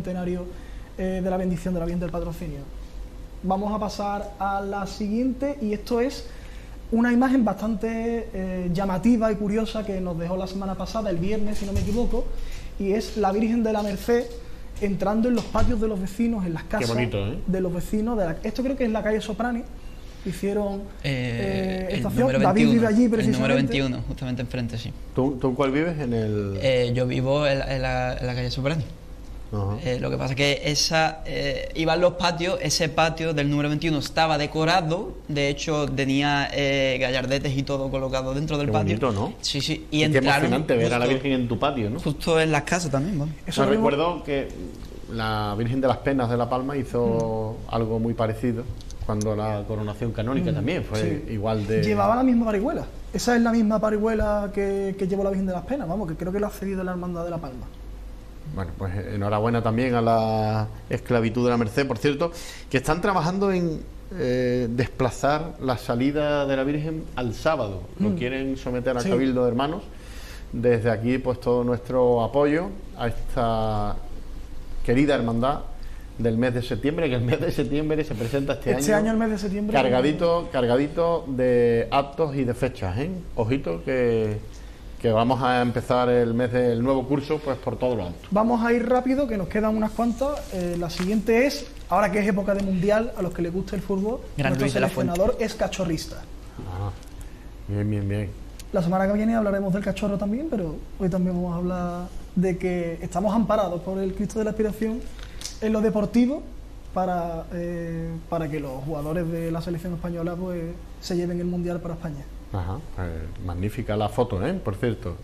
centenario de la bendición de la Virgen del Patrocinio. Vamos a pasar a la siguiente, y esto es una imagen bastante llamativa y curiosa que nos dejó la semana pasada, el viernes si no me equivoco, y es la Virgen de la Merced entrando en los patios de los vecinos, en las casas. Qué bonito, ¿eh? De los vecinos. Esto creo que es la calle Soprani. Hicieron estación. El David vive allí precisamente. El número 21, justamente enfrente, sí. ¿Tú en cuál vives? En el... Yo vivo en la calle Soprani. Lo que pasa es que iban los patios, ese patio del número 21 estaba decorado, de hecho tenía gallardetes y todo colocado dentro del patio. Bonito, ¿no? Sí, sí. Y qué emocionante ver a la Virgen en tu patio, ¿no? Justo en las casas también, ¿no? Yo recuerdo que la Virgen de las Penas de La Palma hizo algo muy parecido cuando la coronación canónica también fue igual de... Llevaba la misma parihuela. Esa es la misma parihuela que llevó la Virgen de las Penas, vamos, que creo que la ha cedido la Hermandad de La Palma. Bueno, pues enhorabuena también a la Esclavitud de la Merced, por cierto, que están trabajando en desplazar la salida de la Virgen al sábado. Lo quieren someter a Cabildo de Hermanos. Desde aquí, pues todo nuestro apoyo a esta querida hermandad del mes de septiembre, que el mes de septiembre se presenta este año el mes de septiembre cargadito de actos y de fechas, ¿eh? Ojito que vamos a empezar el nuevo curso pues por todo lo alto. Vamos a ir rápido, que nos quedan unas cuantas. La siguiente es, ahora que es época de mundial, a los que les gusta el fútbol, nuestro seleccionador es cachorrista. Bien. La semana que viene hablaremos del cachorro también, pero hoy también vamos a hablar de que estamos amparados por el Cristo de la Aspiración en lo deportivo para que los jugadores de la selección española pues se lleven el mundial para España. Magnífica la foto, por cierto,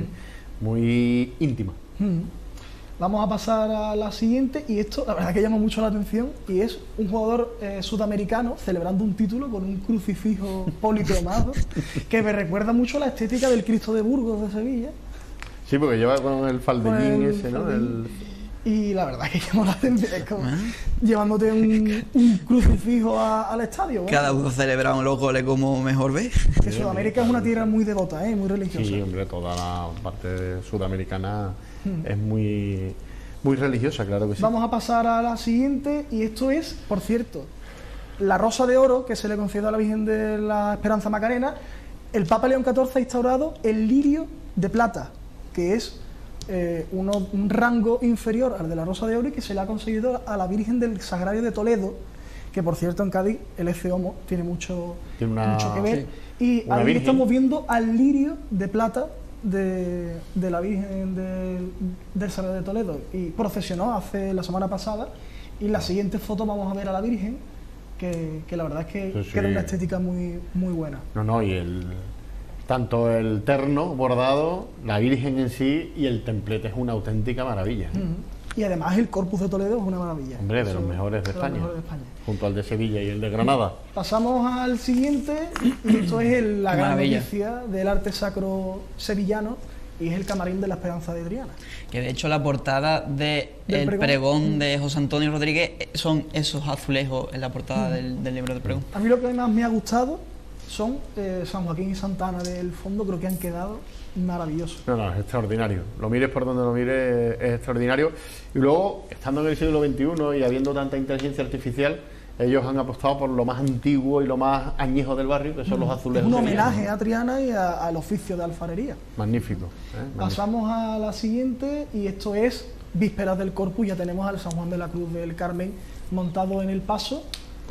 muy íntima. Vamos a pasar a la siguiente, y esto la verdad que llama mucho la atención, y es un jugador sudamericano celebrando un título con un crucifijo policromado que me recuerda mucho la estética del Cristo de Burgos de Sevilla. Sí, porque lleva con el faldellín ese, ¿no? Y la verdad que llamó la atención, es como llevándote un crucifijo al estadio. Cada uno celebra los goles como mejor ve. Que Sudamérica es una tierra muy devota, muy religiosa. Sí, hombre, toda la parte sudamericana es muy religiosa, claro que sí. Vamos a pasar a la siguiente, y esto es, por cierto, la rosa de oro que se le concedió a la Virgen de la Esperanza Macarena. El Papa León XIV ha instaurado el lirio de plata, que es un rango inferior al de la rosa de oro, y que se le ha conseguido a la Virgen del Sagrario de Toledo, que por cierto en Cádiz el Eceomo tiene mucho que ver. Sí. Y ahí estamos viendo al lirio de plata de la Virgen del Sagrario de Toledo, y procesionó la semana pasada, y en la siguiente foto vamos a ver a la Virgen que la verdad es que era una estética muy buena. Y tanto el terno bordado, la Virgen en sí y el templete es una auténtica maravilla. Y además el Corpus de Toledo es una maravilla. Hombre, de los mejores de España, junto al de Sevilla y el de Granada. Pasamos al siguiente, y esto es la gran noticia del arte sacro sevillano, y es el Camarín de la Esperanza de Triana. Que de hecho la portada del pregón de José Antonio Rodríguez son esos azulejos en la portada del libro del pregón. A mí lo que más me ha gustado son San Joaquín y Santana del fondo, creo que han quedado maravillosos. Es extraordinario. Lo mires por donde lo mires, es extraordinario. Y luego, estando en el siglo XXI y habiendo tanta inteligencia artificial, ellos han apostado por lo más antiguo y lo más añejo del barrio, que son los azulejos. Es un homenaje a Triana y al oficio de alfarería. Magnífico. Pasamos a la siguiente, y esto es vísperas del Corpus. Ya tenemos al San Juan de la Cruz del Carmen montado en el paso,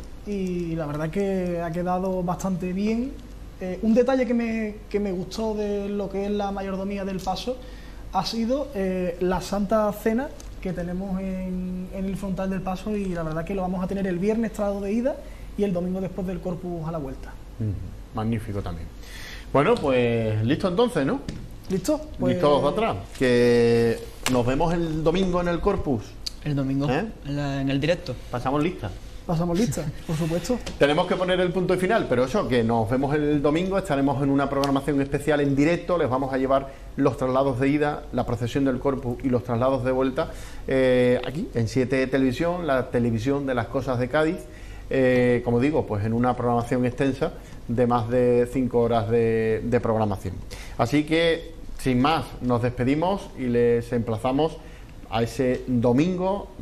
y la verdad que ha quedado bastante bien. Un detalle que me gustó de lo que es la mayordomía del paso ha sido la Santa Cena que tenemos en el frontal del paso, y la verdad que lo vamos a tener el viernes trado de ida y el domingo después del Corpus a la vuelta. Magnífico también. Bueno, pues listo entonces, ¿no? ¿Listo? Pues... Listos atrás. Que nos vemos el domingo en el Corpus. El domingo, en el directo. Pasamos lista. Pasamos lista, por supuesto. Tenemos que poner el punto y final, pero eso, que nos vemos el domingo, estaremos en una programación especial en directo, les vamos a llevar los traslados de ida, la procesión del Corpus y los traslados de vuelta, aquí en 7 Televisión, la televisión de las cosas de Cádiz, como digo, pues en una programación extensa de más de 5 horas de programación. Así que, sin más, nos despedimos y les emplazamos a ese domingo